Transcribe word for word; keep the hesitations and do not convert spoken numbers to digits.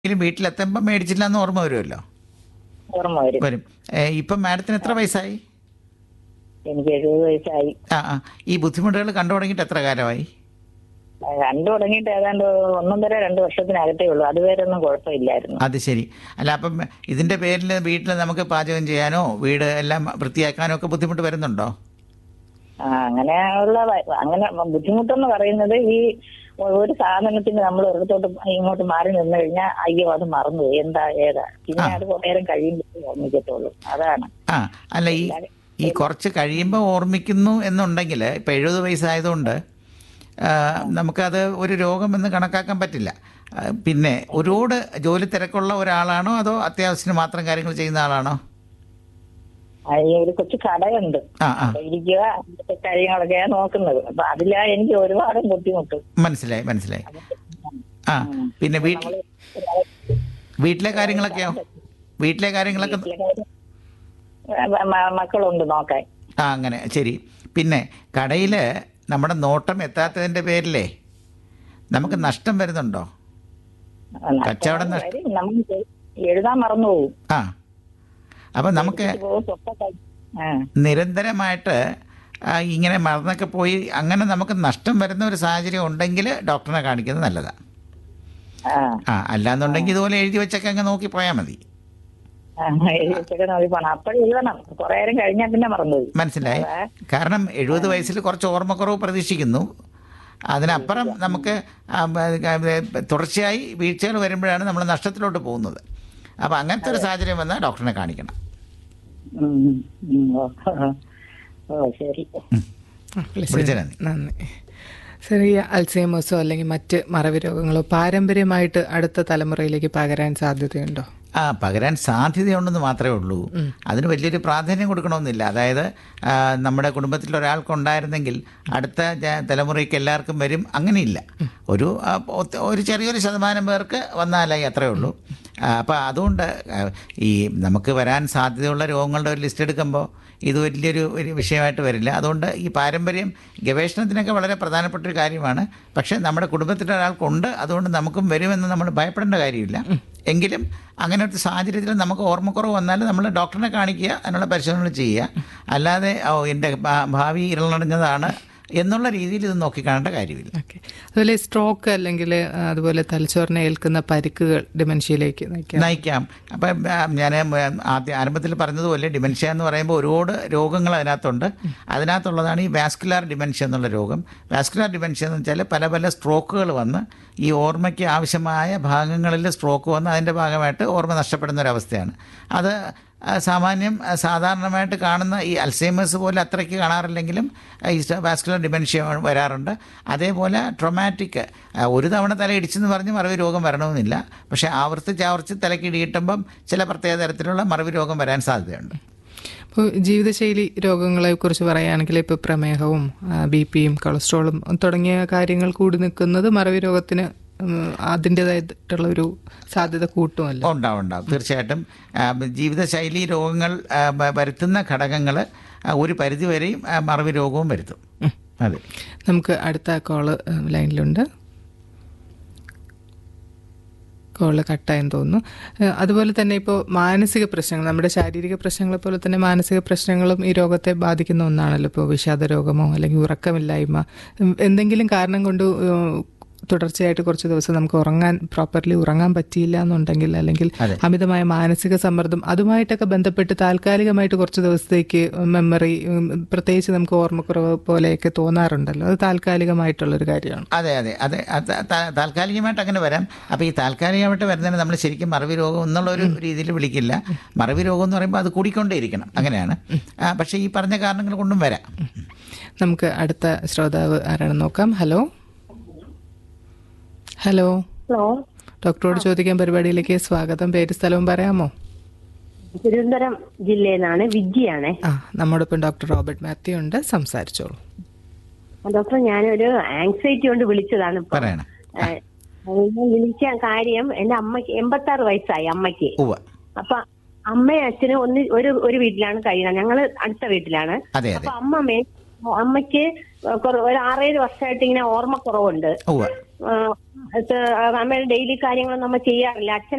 വീട്ടിലെത്തുമ്പോൾ മേടിച്ചില്ല എന്ന് ഓർമ്മ വരുമല്ലോ. ഓർമ്മ വരും. വരും. ഏ, ഇപ്പം മാഡത്തിന് എത്ര വയസ്സായി? എനിക്ക് എഴുപത് വയസ്സായി. ആ ആ ഈ ബുദ്ധിമുട്ടുകൾ കണ്ടു തുടങ്ങിയിട്ട് എത്ര കാലമായി? കണ്ടു തുടങ്ങിയിട്ട് ഏതാണ്ട് ഒന്നൊന്നര രണ്ട് വർഷത്തിനകത്തേ ഉള്ളൂ. അതുവരെ ഒന്നും കുഴപ്പമില്ലായിരുന്നു. അത് ശരി. അല്ല, അപ്പം ഇതിൻ്റെ പേരിൽ വീട്ടിൽ നമുക്ക് പാചകം ചെയ്യാനോ വീട് എല്ലാം വൃത്തിയാക്കാനോ ഒക്കെ ബുദ്ധിമുട്ട് വരുന്നുണ്ടോ? ആ അങ്ങനെ ഉള്ള വ- അങ്ങനെ ബുദ്ധിമുട്ടെന്ന് പറയുന്നത് ഈ ഒരു സാധനത്തിന് നമ്മൾ ഒരിടത്തോട്ട് ഇങ്ങോട്ട് മാറി നിന്ന് കഴിഞ്ഞാൽ അയ്യോ അത് മറന്നുപോയി എന്താ ഏതാ, പിന്നെ അത് കുറേ നേരം കഴിയുമ്പോൾ ഓർമ്മിക്കത്തുള്ളൂ. അതാണ്. ആ അല്ല, ഈ ഈ കുറച്ച് കഴിയുമ്പോൾ ഓർമ്മിക്കുന്നു എന്നുണ്ടെങ്കിൽ ഇപ്പം എഴുപത് വയസ്സായതുകൊണ്ട് ആ, നമുക്കത് ഒരു രോഗമെന്ന് കണക്കാക്കാൻ പറ്റില്ല. ആ, പിന്നെ ഒരുപാട് ജോലി തിരക്കുള്ള ഒരാളാണോ അതോ അത്യാവശ്യത്തിന് മാത്രം കാര്യങ്ങൾ ചെയ്യുന്ന ആളാണോ? ആ, ഈ ഒരു കൊച്ചു കടയുണ്ട്. ആ ആ അവിടെ ഇരിക്കുക, അങ്ങനത്തെ കാര്യങ്ങളൊക്കെയാ നോക്കുന്നത്. അപ്പൊ അതിലാ എനിക്ക് ഒരുപാട് ബുദ്ധിമുട്ട്. മനസ്സിലായി മനസ്സിലായി. ആ പിന്നെ വീട്ടിൽ വീട്ടിലെ കാര്യങ്ങളൊക്കെയോ? വീട്ടിലെ കാര്യങ്ങളൊക്കെ മ- മ- മക്കളുണ്ട് നോക്കാൻ. ആ അങ്ങനെ ശരി. പിന്നെ കടയിൽ നമ്മുടെ നോട്ടം എത്താത്തതിൻ്റെ പേരിലേ നമുക്ക് നഷ്ടം വരുന്നുണ്ടോ? കച്ചവടം നഷ്ടം. വരും. നമുക്ക് എഴുതാൻ മറന്നു പോകും. ആ അപ്പം നമുക്ക് ആ നിരന്തരമായിട്ട് ആ, ഇങ്ങനെ മറന്നൊക്കെ പോയി അങ്ങനെ നമുക്ക് നഷ്ടം വരുന്ന ഒരു സാഹചര്യം ഉണ്ടെങ്കിൽ ഡോക്ടറിനെ കാണിക്കുന്നത് നല്ലതാണ്. ആ ആ അല്ലാന്നുണ്ടെങ്കിൽ ഇതുപോലെ എഴുതി വെച്ചൊക്കെ അങ്ങ് നോക്കി പോയാൽ മതി. ആ, എഴുതി വെച്ചൊക്കെ നോക്കി പോണം. അപ്പോഴും എഴുതണം. കുറെ നേരം കഴിഞ്ഞാൽ പിന്നെ മറന്നുപോയി. മനസ്സിലായി. കാരണം എഴുപത് വയസ്സിൽ കുറച്ച് ഓർമ്മക്കുറവ് പ്രതീക്ഷിക്കുന്നു. അതിനപ്പുറം നമുക്ക് ആ, ബ- തുടർച്ചയായി വീഴ്ചകൾ വരുമ്പോഴാണ് നമ്മൾ നഷ്ടത്തിലോട്ട് പോകുന്നത്. അപ്പോൾ അങ്ങനത്തെ ഒരു സാഹചര്യം വന്നാൽ ഡോക്ടറിനെ കാണിക്കണം. ഉം, ഉം, ഓ, ഓ ശരി. ആ, വിളിച്ചതിന് വിളിച്ചതിന് നന്ദി. നന്ദി. സർ, ഈ അൽസൈമേഴ്സോ അല്ലെങ്കിൽ മറ്റ് മറവി രോഗങ്ങളോ പാരമ്പര്യമായിട്ട് അടുത്ത തലമുറയിലേക്ക് പകരാൻ സാധ്യതയുണ്ടോ? ആ പകരാൻ സാധ്യതയുണ്ടെന്ന് മാത്രമേ ഉള്ളൂ. അതിന് വലിയൊരു പ്രാധാന്യം കൊടുക്കണമെന്നില്ല. അതായത് ആ, നമ്മുടെ കുടുംബത്തിൽ ഒരാൾക്കുണ്ടായിരുന്നെങ്കിൽ അടുത്ത ജ- തലമുറയ്ക്ക് എല്ലാവർക്കും വരും, അങ്ങനെയില്ല. ഒരു ആ, ഒത്ത- ഒരു ചെറിയൊരു ശതമാനം പേർക്ക് വന്നാലായി, അത്രയേ ഉള്ളൂ. അപ്പോൾ അതുകൊണ്ട് ആ, ഈ നമുക്ക് വരാൻ സാധ്യതയുള്ള രോഗങ്ങളുടെ ഒരു ലിസ്റ്റ് എടുക്കുമ്പോൾ ഇത് വലിയൊരു ഒരു വിഷയമായിട്ട് വരില്ല. അതുകൊണ്ട് ഈ പാരമ്പര്യം ഗവേഷണത്തിനൊക്കെ വളരെ പ്രധാനപ്പെട്ട ഒരു കാര്യമാണ്. പക്ഷേ നമ്മുടെ കുടുംബത്തിൽ ഒരാൾക്കുണ്ട്, അതുകൊണ്ട് നമുക്കും വരുമെന്ന് നമ്മൾ ഭയപ്പെടേണ്ട കാര്യമില്ല. എങ്കിലും അങ്ങനെ ഒരു സാഹചര്യത്തിൽ നമുക്ക് ഓർമ്മക്കുറവ് വന്നാൽ നമ്മൾ ഡോക്ടറിനെ കാണിക്കുക, അതിനുള്ള പരിശോധനകൾ ചെയ്യുക. അല്ലാതെ ഓ എൻ്റെ ഭാ- ഭാവി ഇരുളടഞ്ഞതാണ് എന്നുള്ള രീതിയിൽ ഇത് നോക്കിക്കാണേണ്ട കാര്യമില്ല. ഓക്കെ. അതുപോലെ സ്ട്രോക്ക് അല്ലെങ്കിൽ ആ, അതുപോലെ തലച്ചോറിനെ ഏൽക്കുന്ന പരിക്കുകൾ ഡിമെൻഷ്യയിലേക്ക് നയിക്കാം. നയിക്കാം. അപ്പം ഞാൻ ആദ്യ ആരംഭത്തിൽ പറഞ്ഞതുപോലെ ഡിമെൻഷ്യ എന്ന് പറയുമ്പോൾ ഒരുപാട് രോഗങ്ങൾ അതിനകത്തുണ്ട്. അതിനകത്തുള്ളതാണ് ഈ വാസ്കുലാർ ഡിമെൻഷ്യ എന്നുള്ള രോഗം. വാസ്കുലാർ ഡിമെൻഷ്യ എന്ന് വെച്ചാൽ പല പല സ്ട്രോക്കുകൾ വന്ന് ഈ ഓർമ്മയ്ക്ക് ആവശ്യമായ ഭാഗങ്ങളിൽ സ്ട്രോക്ക് വന്ന് അതിൻ്റെ ഭാഗമായിട്ട് ഓർമ്മ നഷ്ടപ്പെടുന്ന ഒരവസ്ഥയാണ്. അത് ആ, സാമാന്യം ആ, സാധാരണമായിട്ട് കാണുന്ന ഈ അൽസൈമേഴ്സ് പോലെ അത്രയ്ക്ക് കാണാറില്ലെങ്കിലും ആ, ഈ വാസ്കുലർ ഡിമെൻഷ്യ വരാറുണ്ട്. അതേപോലെ ട്രൊമാറ്റിക്, ഒരു തവണ തല ഇടിച്ചെന്ന് പറഞ്ഞ് മറവി രോഗം വരണമെന്നില്ല. പക്ഷേ ആവർത്തിച്ച് ആവർത്തിച്ച് തലയ്ക്ക് ഇടിയിട്ടുമ്പം ചില പ്രത്യേക തരത്തിലുള്ള മറവി രോഗം വരാൻ സാധ്യതയുണ്ട്. ഇപ്പോൾ ജീവിതശൈലി രോഗങ്ങളെ കുറിച്ച് പറയുകയാണെങ്കിൽ ഇപ്പോൾ പ്രമേഹവും ബി പിയും കൊളസ്ട്രോളും തുടങ്ങിയ കാര്യങ്ങൾ കൂടി നിൽക്കുന്നത് മറവി രോഗത്തിന് ഉം, അതിൻ്റേതായിട്ടുള്ള ഒരു സാധ്യത കൂട്ടുമല്ലോ. ഉണ്ടാവും ഉണ്ടാവും തീർച്ചയായിട്ടും. ആ, ജീവിതശൈലി രോഗങ്ങൾ ആ, വ- വരുത്തുന്ന ഘടകങ്ങൾ ഒരു പരിധിവരെയും ആ, മറവി രോഗവും വരുത്തും. അതെ. നമുക്ക് അടുത്ത കോള് ഉം, ലൈനിലുണ്ട്. കോള് കട്ടായെന്ന് തോന്നുന്നു. ഏഹ് അതുപോലെ തന്നെ ഇപ്പോൾ മാനസിക പ്രശ്നങ്ങൾ, നമ്മുടെ ശാരീരിക പ്രശ്നങ്ങളെ പോലെ തന്നെ മാനസിക പ്രശ്നങ്ങളും ഈ രോഗത്തെ ബാധിക്കുന്ന ഒന്നാണല്ലോ. ഇപ്പോൾ വിഷാദ രോഗമോ അല്ലെങ്കിൽ ഉറക്കമില്ലായ്മ, ഉം, എന്തെങ്കിലും കാരണം കൊണ്ട് ഉം, തുടർച്ചയായിട്ട് കുറച്ച് ദിവസം നമുക്ക് ഉറങ്ങാൻ പ്രോപ്പർലി ഉറങ്ങാൻ പറ്റിയില്ല എന്നുണ്ടെങ്കിൽ, അല്ലെങ്കിൽ അതെ. അമിതമായ മാനസിക സമ്മർദ്ദം, അതുമായിട്ടൊക്കെ ബന്ധപ്പെട്ട് താൽക്കാലികമായിട്ട് കുറച്ച് ദിവസത്തേക്ക് മെമ്മറി, ഉം, പ്രത്യേകിച്ച് നമുക്ക് ഓർമ്മക്കുറവ് പോലെയൊക്കെ തോന്നാറുണ്ടല്ലോ, അത് താൽക്കാലികമായിട്ടുള്ളൊരു കാര്യമാണ്. അതെ അതെ അതെ അത് താ- താൽക്കാലികമായിട്ട് അങ്ങനെ വരാം. അപ്പോൾ ഈ താൽക്കാലികമായിട്ട് വരുന്നതിന് നമ്മൾ ശരിക്കും മറവി രോഗം എന്നുള്ള ഒരു രീതിയിൽ വിളിക്കില്ല. മറവി രോഗം എന്ന് പറയുമ്പോൾ അത് കൂടിക്കൊണ്ടേയിരിക്കണം, അങ്ങനെയാണ്. ആ, പക്ഷേ ഈ പറഞ്ഞ കാരണങ്ങൾ കൊണ്ടും വരാം. നമുക്ക് അടുത്ത ശ്രോതാവ് ആരാണെന്ന് നോക്കാം. ഹലോ ഹലോ ഹലോ, ഡോക്ടറോട് ചോദിക്കാൻ പരിപാടിയിലേക്ക് സ്വാഗതം. പേര് സ്ഥലവും പറയാമോ? തിരുവനന്തപുരം ജില്ലയിൽ നിന്നാണ്, വിജിയാണേ. ആ, നമ്മോടൊപ്പം ഡോക്ടർ റോബർട്ട് മാത്യു ഉണ്ട്, സംസാരിച്ചോളൂ. ഡോക്ടർ, ഞാനൊരു ആങ്സൈറ്റി കൊണ്ട് വിളിച്ചതാണ് ഇപ്പൊ. പറയണം. ഏഹ്, ഞാൻ വിളിച്ച കാര്യം, എന്റെ അമ്മയ്ക്ക് എൺപത്തി ആറ് വയസ്സായി അമ്മയ്ക്ക്. ഉവ്വ. അപ്പൊ അമ്മയും അച്ഛനും ഒന്ന് ഒരു ഒരു വീട്ടിലാണ് കഴിയുന്നത്, ഞങ്ങള് അടുത്ത വീട്ടിലാണ്. അതെ അതെ. അപ്പൊ അമ്മമ്മേ അമ്മയ്ക്ക് കുറ- ഒരു ആറേഴ് വർഷമായിട്ട് ഇങ്ങനെ ഓർമ്മക്കുറവുണ്ട്. ഉവ്വ. അമ്മയുടെ ഡെയിലി കാര്യങ്ങളൊന്നും അമ്മ ചെയ്യാറില്ല. അച്ഛൻ